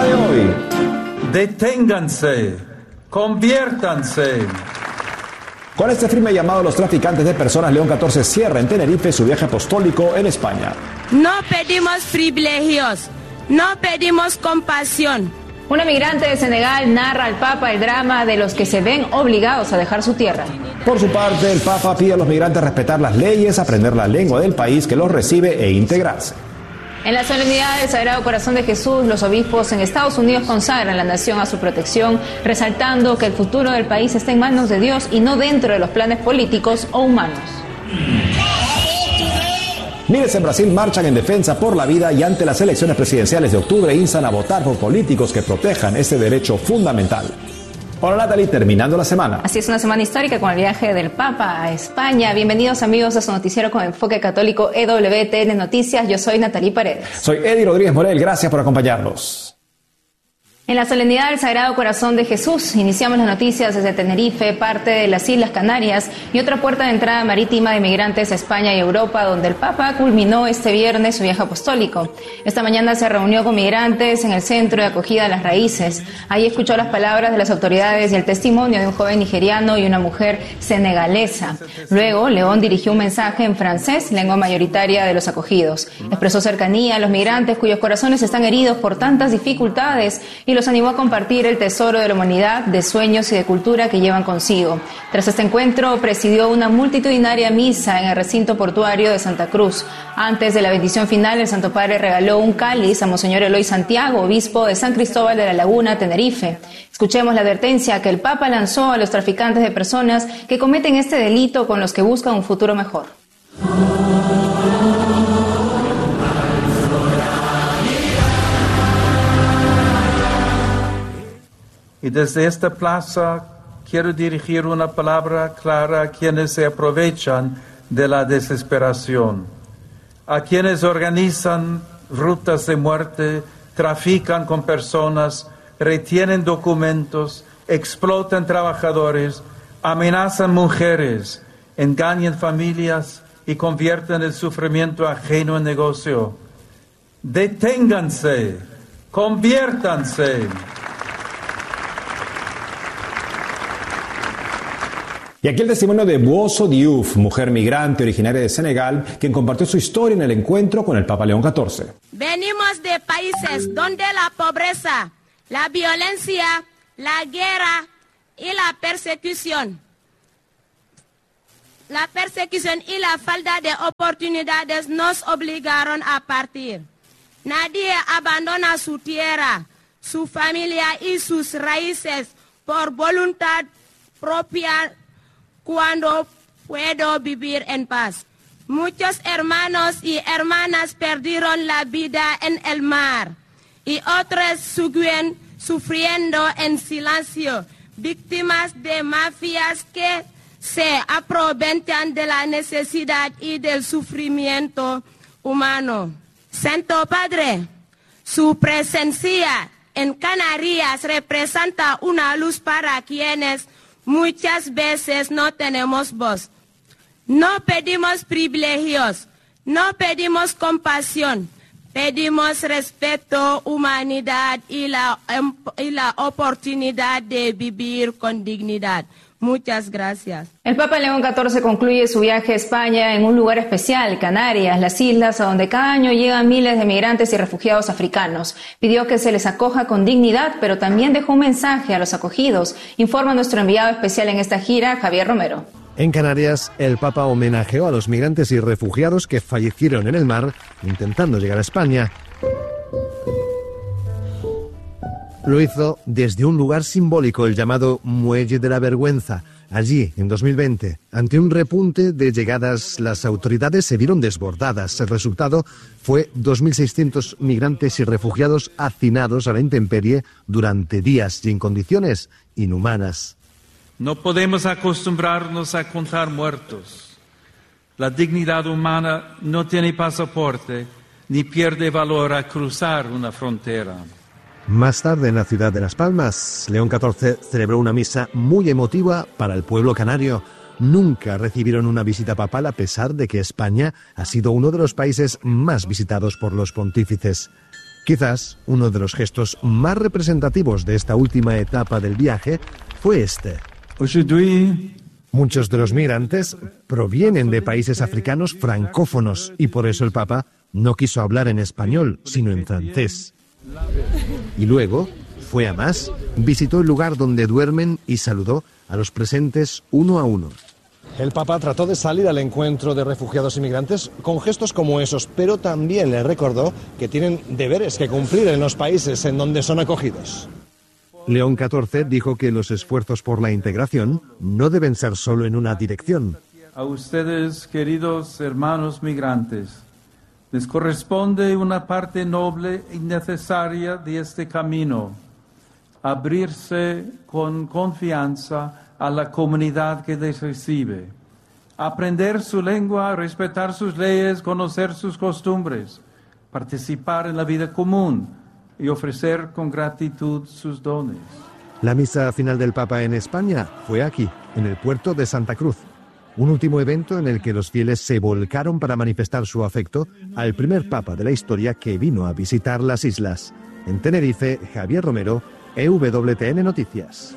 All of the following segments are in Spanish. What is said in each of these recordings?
de hoy. Deténganse, conviértanse. Con este firme llamado a los traficantes de personas, León XIV cierra en Tenerife su viaje apostólico en España. No pedimos privilegios, no pedimos compasión. Una migrante de Senegal narra al Papa el drama de los que se ven obligados a dejar su tierra. Por su parte, el Papa pide a los migrantes respetar las leyes, aprender la lengua del país que los recibe e integrarse. En la solemnidad del Sagrado Corazón de Jesús, los obispos en Estados Unidos consagran la nación a su protección, resaltando que el futuro del país está en manos de Dios y no dentro de los planes políticos o humanos. Miles en Brasil marchan en defensa por la vida y ante las elecciones presidenciales de octubre instan a votar por políticos que protejan ese derecho fundamental. Hola Natalie, terminando la semana. Así es, una semana histórica con el viaje del Papa a España. Bienvenidos amigos a su noticiero con enfoque católico EWTN Noticias. Yo soy Natalie Paredes. Soy Eddie Rodríguez Morel, gracias por acompañarnos. En la solemnidad del Sagrado Corazón de Jesús, iniciamos las noticias desde Tenerife, parte de las Islas Canarias y otra puerta de entrada marítima de migrantes a España y Europa, donde el Papa culminó este viernes su viaje apostólico. Esta mañana se reunió con migrantes en el centro de acogida de Las Raíces. Ahí escuchó las palabras de las autoridades y el testimonio de un joven nigeriano y una mujer senegalesa. Luego, León dirigió un mensaje en francés, lengua mayoritaria de los acogidos. Expresó cercanía a los migrantes cuyos corazones están heridos por tantas dificultades y los animó a compartir el tesoro de la humanidad, de sueños y de cultura que llevan consigo. Tras este encuentro, presidió una multitudinaria misa en el recinto portuario de Santa Cruz. Antes de la bendición final, el Santo Padre regaló un cáliz a Monseñor Eloy Santiago, obispo de San Cristóbal de la Laguna, Tenerife. Escuchemos la advertencia que el Papa lanzó a los traficantes de personas que cometen este delito con los que buscan un futuro mejor. Y desde esta plaza quiero dirigir una palabra clara a quienes se aprovechan de la desesperación, a quienes organizan rutas de muerte, trafican con personas, retienen documentos, explotan trabajadores, amenazan mujeres, engañan familias y convierten el sufrimiento ajeno en negocio. Deténganse, conviértanse. Y aquí el testimonio de Bousso Diouf, mujer migrante originaria de Senegal, quien compartió su historia en el encuentro con el Papa León XIV. Venimos de países donde la pobreza, la violencia, la guerra y la persecución y la falta de oportunidades nos obligaron a partir. Nadie abandona su tierra, su familia y sus raíces por voluntad propia cuando puedo vivir en paz. Muchos hermanos y hermanas perdieron la vida en el mar y otros siguen sufriendo en silencio, víctimas de mafias que se aprovechan de la necesidad y del sufrimiento humano. Santo Padre, su presencia en Canarias representa una luz para quienes muchas veces no tenemos voz. No pedimos privilegios, no pedimos compasión, pedimos respeto, humanidad y la oportunidad de vivir con dignidad. Muchas gracias. El Papa León XIV concluye su viaje a España en un lugar especial, Canarias, las islas a donde cada año llegan miles de migrantes y refugiados africanos. Pidió que se les acoja con dignidad, pero también dejó un mensaje a los acogidos. Informa nuestro enviado especial en esta gira, Javier Romero. En Canarias, el Papa homenajeó a los migrantes y refugiados que fallecieron en el mar intentando llegar a España. Lo hizo desde un lugar simbólico, el llamado Muelle de la Vergüenza. Allí, en 2020, ante un repunte de llegadas, las autoridades se vieron desbordadas. El resultado fue 2.600 migrantes y refugiados hacinados a la intemperie durante días y en condiciones inhumanas. No podemos acostumbrarnos a contar muertos. La dignidad humana no tiene pasaporte ni pierde valor a cruzar una frontera. Más tarde, en la ciudad de Las Palmas, León XIV celebró una misa muy emotiva para el pueblo canario. Nunca recibieron una visita papal a pesar de que España ha sido uno de los países más visitados por los pontífices. Quizás uno de los gestos más representativos de esta última etapa del viaje fue este. Muchos de los migrantes provienen de países africanos francófonos y por eso el Papa no quiso hablar en español, sino en francés. Y luego fue a más, visitó el lugar donde duermen y saludó a los presentes uno a uno. El Papa trató de salir al encuentro de refugiados y migrantes con gestos como esos, pero también les recordó que tienen deberes que cumplir en los países en donde son acogidos. León XIV dijo que los esfuerzos por la integración no deben ser solo en una dirección. A ustedes, queridos hermanos migrantes, les corresponde una parte noble y necesaria de este camino, abrirse con confianza a la comunidad que les recibe, aprender su lengua, respetar sus leyes, conocer sus costumbres, participar en la vida común y ofrecer con gratitud sus dones. La misa final del Papa en España fue aquí, en el puerto de Santa Cruz. Un último evento en el que los fieles se volcaron para manifestar su afecto al primer Papa de la historia que vino a visitar las islas. En Tenerife, Javier Romero, EWTN Noticias.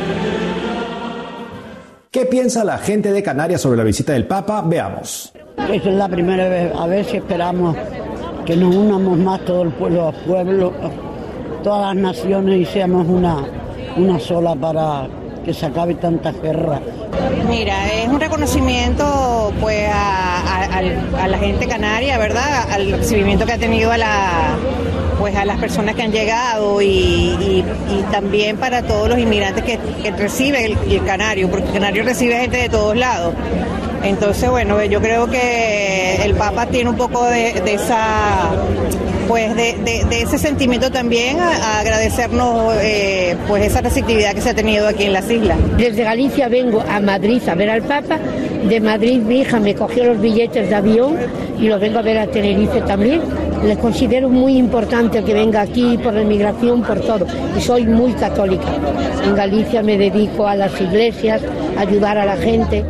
¿Qué piensa la gente de Canarias sobre la visita del Papa? Veamos. Esta es la primera vez, a ver si esperamos que nos unamos más todo el pueblo a pueblo, todas las naciones y seamos una sola para que se acabe tanta guerra. Mira, es un reconocimiento pues a la gente canaria, ¿verdad? Al recibimiento que ha tenido a las personas que han llegado y también para todos los inmigrantes que recibe el canario, porque el canario recibe gente de todos lados. Entonces, bueno, yo creo que el Papa tiene un poco de esa, pues de ese sentimiento también a agradecernos pues esa receptividad que se ha tenido aquí en las islas. Desde Galicia vengo a Madrid a ver al Papa. De Madrid mi hija me cogió los billetes de avión y los vengo a ver a Tenerife también. Les considero muy importante que venga aquí por la inmigración, por todo. Y soy muy católica. En Galicia me dedico a las iglesias, a ayudar a la gente.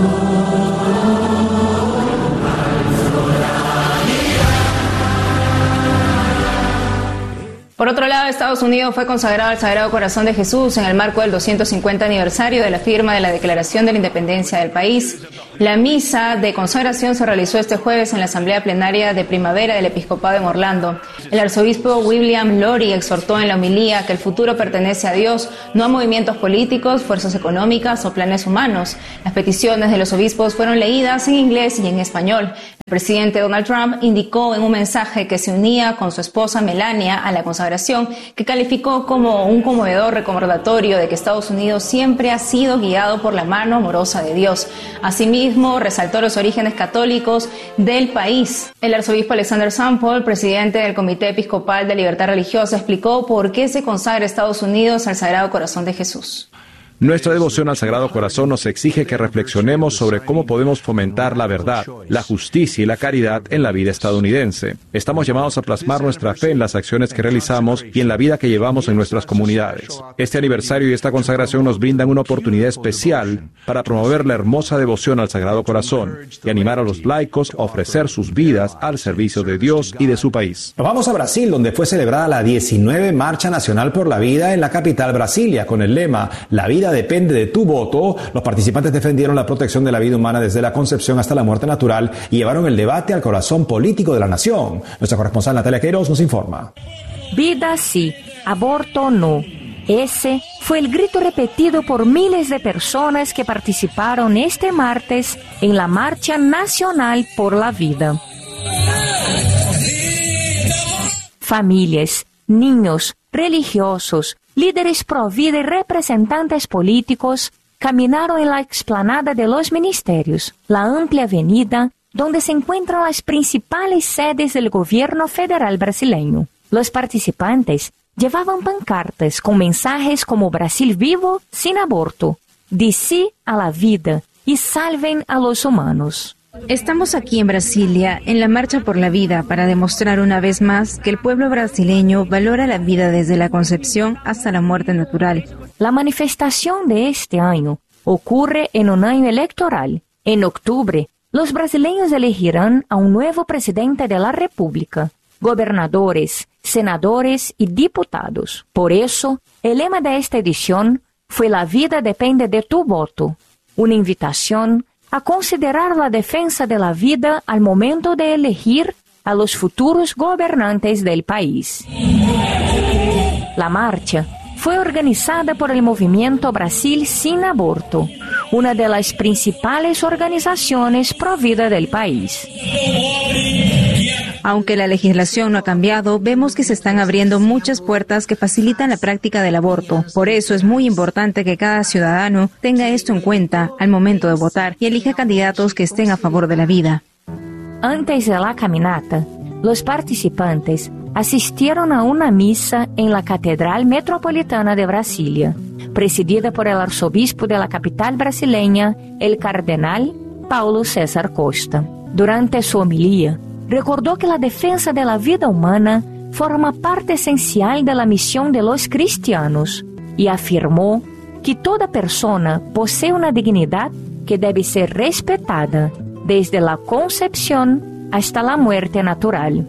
Por otro lado, Estados Unidos fue consagrado al Sagrado Corazón de Jesús en el marco del 250 aniversario de la firma de la Declaración de la Independencia del país. La misa de consagración se realizó este jueves en la Asamblea Plenaria de Primavera del Episcopado en Orlando. El arzobispo William Lori exhortó en la homilía que el futuro pertenece a Dios, no a movimientos políticos, fuerzas económicas o planes humanos. Las peticiones de los obispos fueron leídas en inglés y en español. El presidente Donald Trump indicó en un mensaje que se unía con su esposa Melania a la consagración, que calificó como un conmovedor recordatorio de que Estados Unidos siempre ha sido guiado por la mano amorosa de Dios. Asimismo, resaltó los orígenes católicos del país. El arzobispo Alexander Sample, presidente del Comité Episcopal de Libertad Religiosa, explicó por qué se consagra Estados Unidos al Sagrado Corazón de Jesús. Nuestra devoción al Sagrado Corazón nos exige que reflexionemos sobre cómo podemos fomentar la verdad, la justicia y la caridad en la vida estadounidense. Estamos llamados a plasmar nuestra fe en las acciones que realizamos y en la vida que llevamos en nuestras comunidades. Este aniversario y esta consagración nos brindan una oportunidad especial para promover la hermosa devoción al Sagrado Corazón y animar a los laicos a ofrecer sus vidas al servicio de Dios y de su país. Nos vamos a Brasil, donde fue celebrada la 19 Marcha Nacional por la Vida en la capital Brasilia, con el lema "La vida depende de tu voto". Los participantes defendieron la protección de la vida humana desde la concepción hasta la muerte natural y llevaron el debate al corazón político de la nación. Nuestra corresponsal Natalia Queiroz nos informa. Vida sí, aborto no. Ese fue el grito repetido por miles de personas que participaron este martes en la Marcha Nacional por la Vida. Familias, niños, religiosos, líderes pro vida y representantes políticos caminaron en la explanada de los ministerios, la amplia avenida donde se encuentran las principales sedes del gobierno federal brasileño. Los participantes llevaban pancartas con mensajes como "Brasil vivo, sin aborto", "Di sí a la vida" y "Salven a los humanos". Estamos aquí en Brasilia, en la Marcha por la Vida, para demostrar una vez más que el pueblo brasileño valora la vida desde la concepción hasta la muerte natural. La manifestación de este año ocurre en un año electoral. En octubre, los brasileños elegirán a un nuevo presidente de la República. Gobernadores, senadores y diputados. Por eso, el lema de esta edición fue La vida depende de tu voto, una invitación a considerar la defensa de la vida al momento de elegir a los futuros gobernantes del país. La marcha fue organizada por el movimiento Brasil Sin Aborto, una de las principales organizaciones pro vida del país. Aunque la legislación no ha cambiado, vemos que se están abriendo muchas puertas que facilitan la práctica del aborto. Por eso es muy importante que cada ciudadano tenga esto en cuenta al momento de votar y elija candidatos que estén a favor de la vida. Antes de la caminata, los participantes asistieron a una misa en la Catedral Metropolitana de Brasilia, presidida por el arzobispo de la capital brasileña, el cardenal Paulo César Costa. Durante su homilía, recordó que la defensa de la vida humana forma parte esencial de la misión de los cristianos y afirmó que toda persona posee una dignidad que debe ser respetada desde la concepción hasta la muerte natural.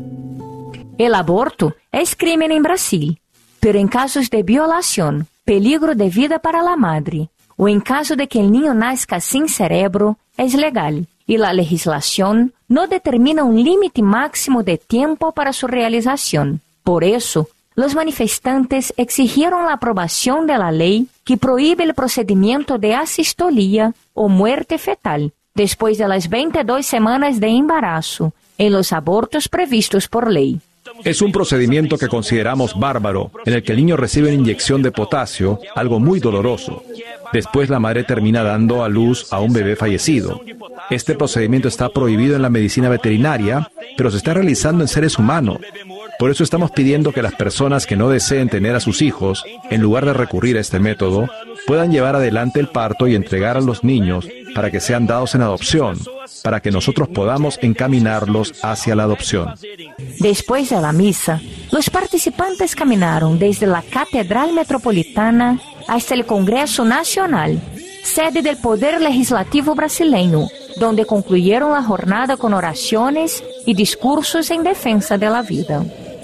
El aborto es crimen en Brasil, pero en casos de violación, peligro de vida para la madre, o en caso de que el niño nazca sin cerebro, es legal, y la legislación no determina un límite máximo de tiempo para su realización. Por eso, los manifestantes exigieron la aprobación de la ley que prohíbe el procedimiento de asistolía o muerte fetal después de las 22 semanas de embarazo en los abortos previstos por ley. Es un procedimiento que consideramos bárbaro, en el que el niño recibe una inyección de potasio, algo muy doloroso. Después la madre termina dando a luz a un bebé fallecido. Este procedimiento está prohibido en la medicina veterinaria, pero se está realizando en seres humanos. Por eso estamos pidiendo que las personas que no deseen tener a sus hijos, en lugar de recurrir a este método, puedan llevar adelante el parto y entregar a los niños para que sean dados en adopción, para que nosotros podamos encaminarlos hacia la adopción. Después de la misa, los participantes caminaron desde la Catedral Metropolitana hasta el Congreso Nacional, sede del Poder Legislativo brasileño, donde concluyeron la jornada con oraciones y discursos en defensa de la vida.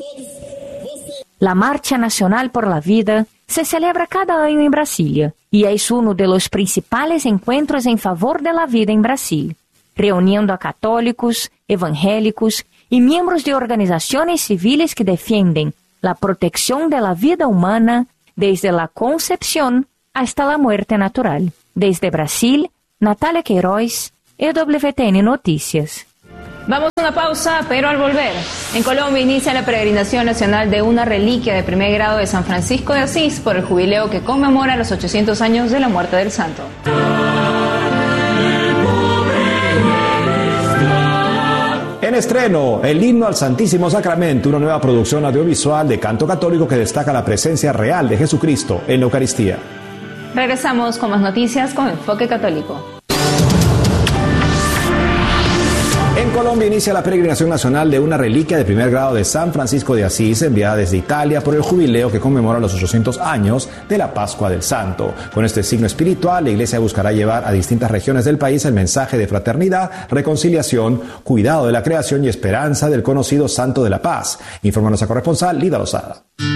La Marcha Nacional por la Vida se celebra cada año en Brasilia y es uno de los principales encuentros en favor de la vida en Brasil, reuniendo a católicos, evangélicos y miembros de organizaciones civiles que defienden la protección de la vida humana desde la concepción hasta la muerte natural. Desde Brasil, Natalia Queiroz, EWTN Noticias. Vamos a una pausa, pero al volver, en Colombia inicia la peregrinación nacional de una reliquia de primer grado de San Francisco de Asís por el jubileo que conmemora los 800 años de la muerte del santo. En estreno, el himno al Santísimo Sacramento, una nueva producción audiovisual de canto católico que destaca la presencia real de Jesucristo en la Eucaristía. Regresamos con más noticias con Enfoque Católico. En Colombia inicia la peregrinación nacional de una reliquia de primer grado de San Francisco de Asís, enviada desde Italia por el jubileo que conmemora los 800 años de la Pascua del Santo. Con este signo espiritual, la Iglesia buscará llevar a distintas regiones del país el mensaje de fraternidad, reconciliación, cuidado de la creación y esperanza del conocido Santo de la Paz. Informa nuestra corresponsal, Lida Lozada.